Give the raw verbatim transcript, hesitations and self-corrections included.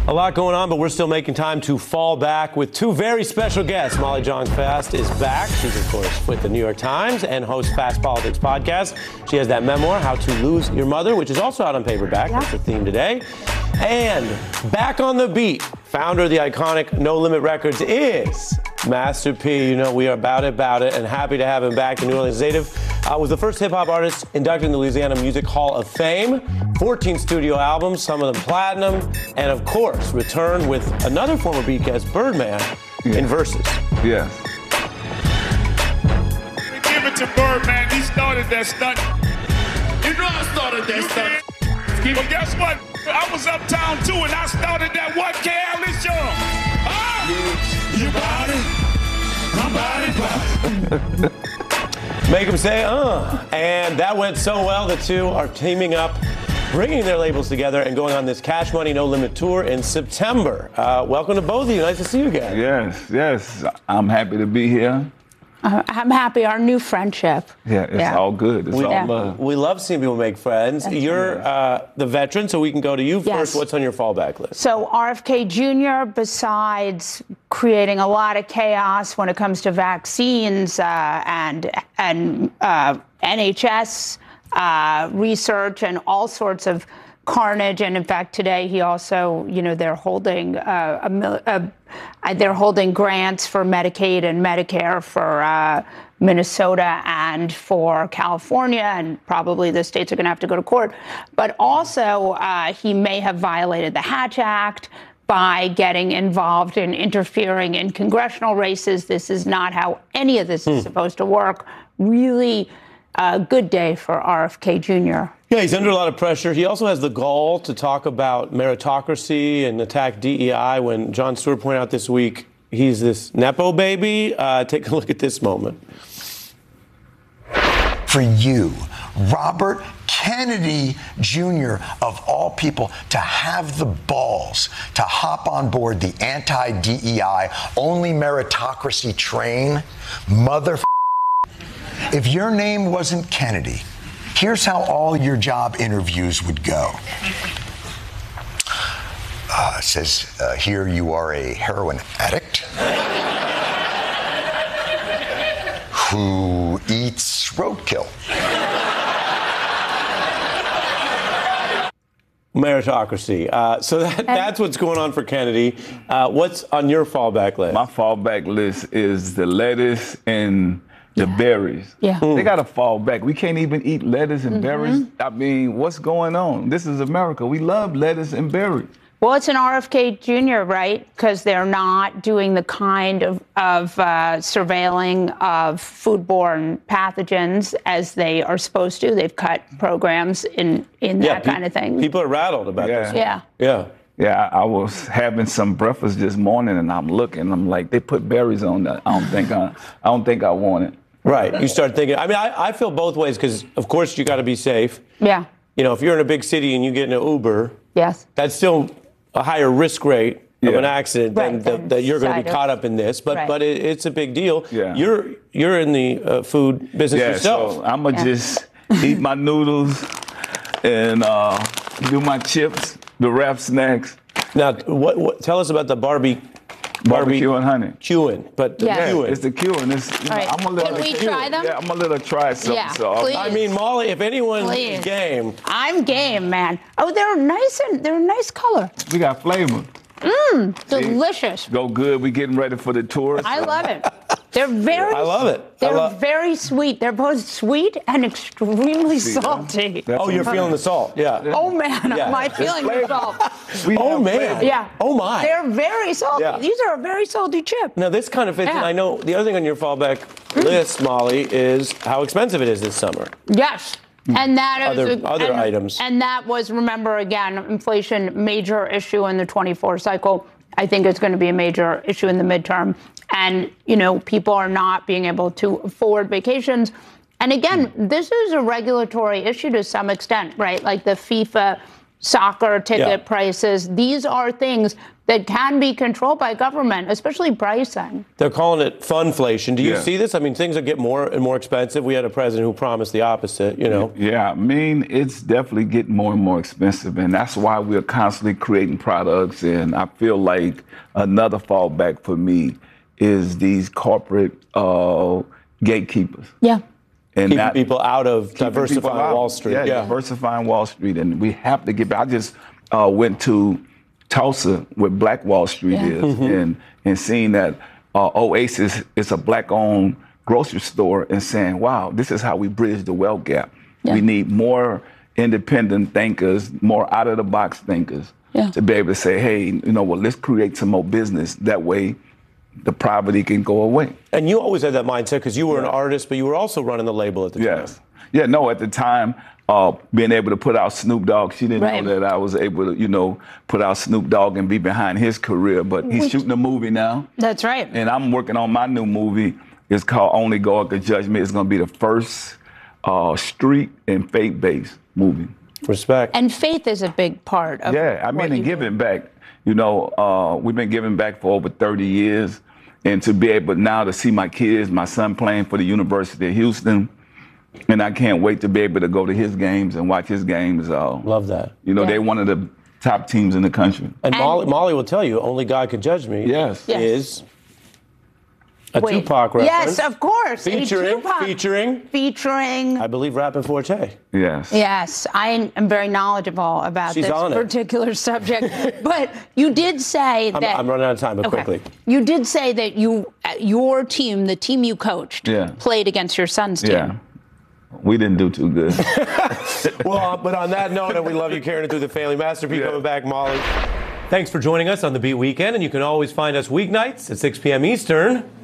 A lot going on, but we're still making time to fall back with two very special guests. Molly Jong-Fast is back. She's, of course, with the New York Times and hosts Fast Politics podcast. She has that memoir, How to Lose Your Mother, which is also out on paperback. Yeah. That's the theme today. And back on the beat, founder of the iconic No Limit Records is Master P. You know, we are about it, about it, and happy to have him back. The New Orleans native uh, was the first hip-hop artist inducted in the Louisiana Music Hall of Fame. fourteen studio albums, some of them platinum, and of course, returned with another former beat guest, Birdman, yeah. in Versus. Yeah. Give it to Birdman. He started that stunt. You know I started that you stunt. But guess what? I was uptown too, and I started that what K L is your. Ah! You bought it. I'm bought it. Make them say, uh. And that went so well, the two are teaming up, bringing their labels together and going on this Cash Money No Limit tour in September. Uh, welcome to both of you. Nice to see you again. Yes, yes. I'm happy to be here. Uh, I'm happy. Our new friendship. Yeah, it's yeah. all good. It's we, all yeah. love. We love seeing people make friends. That's You're uh, the veteran, so we can go to you yes. first. What's on your fallback list? So R F K Junior, besides creating a lot of chaos when it comes to vaccines uh, and and uh, N H S uh, research and all sorts of carnage, and in fact today he also, you know, they're holding uh, a, a, they're holding grants for Medicaid and Medicare for uh, Minnesota and for California, and probably the states are going to have to go to court. But also uh, he may have violated the Hatch Act by getting involved in interfering in congressional races. This is not how any of this is hmm. supposed to work. Really a good day for R F K Junior Yeah, he's under a lot of pressure. He also has the gall to talk about meritocracy and attack D E I when Jon Stewart pointed out this week he's this Nepo baby. Uh, take a look at this moment. For you, Robert Kennedy Junior, of all people, to have the balls to hop on board the anti-D E I, only meritocracy train, mother. If your name wasn't Kennedy, here's how all your job interviews would go. Uh, it says, uh, here you are a heroin addict who eats roadkill. Meritocracy. Uh, so that, that's what's going on for Kennedy. Uh, what's on your fallback list? My fallback list is the lettuce and the yeah. berries. Yeah. Mm. They got to fall back. We can't even eat lettuce and mm-hmm. berries. I mean, what's going on? This is America. We love lettuce and berries. Well, it's an R F K Junior, right? Because they're not doing the kind of, of uh, surveilling of foodborne pathogens as they are supposed to. They've cut programs in, in yeah, that pe- kind of thing. People are rattled about yeah. this. Yeah. Yeah. Yeah, I, I was having some breakfast this morning, and I'm looking. I'm like, they put berries on that. I don't think I, I don't think I want it. Right. You start thinking. I mean, I, I feel both ways because, of course, you got to be safe. Yeah. You know, if you're in a big city and you get in an Uber, yes, that's still a higher risk rate yeah. of an accident right. than the, that you're going to be caught up in this. But right. but it, it's a big deal. Yeah. You're you're in the uh, food business yeah, yourself. So I'm gonna yeah. just eat my noodles and uh, do my chips, the wrap snacks. Now, what, what tell us about the Barbie. Barbecue and honey. Cuing, but the yes. cuing. It's the cuing. It's, you know, right. I'm a little. Can we cuing. try them? Yeah, I'm a little try something. Yeah, so please. I mean, Molly, if anyone's Please. game. I'm game, man. Oh, they're nice and they're a nice color. We got flavor. Mmm, delicious. Go good. We getting ready for the tour. I love it. They're very. I love it. They're love- very sweet. They're both sweet and extremely See, salty. That's Oh, you're feeling the salt. Yeah. Oh man, Yeah. am I feeling the salt? We Oh have man. flavor. Yeah. Oh my. They're very salty. Yeah. These are a very salty chip. Now this kind of fits in. Yeah. I know the other thing on your fallback list, Molly, is how expensive it is this summer. Yes. And that is Other- a- other and, items. And that was, remember again, inflation, major issue in the twenty-four cycle. I think it's going to be a major issue in the midterm. And, you know, people are not being able to afford vacations. And again, this is a regulatory issue to some extent, right? Like the FIFA soccer ticket Yeah. prices. These are things that can be controlled by government, especially pricing. They're calling it funflation. Do you Yeah. see this? I mean, things are getting more and more expensive. We had a president who promised the opposite, you know. Yeah, I mean, it's definitely getting more and more expensive, and that's why we're constantly creating products. And I feel like another fallback for me is these corporate uh, gatekeepers. Yeah. And Keeping that- people out of keeping people diversifying out. Wall Street. Yeah, diversifying Wall Street, and we have to get back. I just uh, went to Tulsa, where Black Wall Street Yeah. is, Mm-hmm. and and seeing that uh, Oasis is a Black-owned grocery store, and saying, "Wow, this is how we bridge the wealth gap. Yeah. We need more independent thinkers, more out-of-the-box thinkers, Yeah. to be able to say, hey, you know, well, let's create some more business. That way, the poverty can go away." And you always had that mindset because you were an artist, but you were also running the label at the Yes. time. Yeah, no, at the time, uh, being able to put out Snoop Dogg, she didn't Right. know that I was able to, you know, put out Snoop Dogg and be behind his career. But he's shooting a movie now, That's right. and I'm working on my new movie. It's called Only God Could Judge Me. It's going to be the first uh, street and faith-based movie. Respect. And faith is a big part of Yeah, I what mean, you and do. giving back. You know, uh, we've been giving back for over thirty years. And to be able now to see my kids, my son playing for the University of Houston, and I can't wait to be able to go to his games and watch his games. Uh, Love that. You know, Yeah. they're one of the top teams in the country. And, And- Molly, Molly will tell you, Only God Could Judge Me Yes. Yes. is a Wait. Tupac reference. Yes, of course. a Featuring, Tupac. featuring, Featuring. I believe, Rappin' Forte. Yes. Yes, I am very knowledgeable about She's this on it. particular subject. But you did say I'm, that I'm running out of time, but Okay. quickly. You did say that you, uh, your team, the team you coached, Yeah. played against your son's team. Yeah. We didn't do too good. Well, uh, but on that note, and we love you carrying it through the family masterpiece. Yeah. Coming back, Molly. Thanks for joining us on the Beat Weekend, and you can always find us weeknights at six p.m. Eastern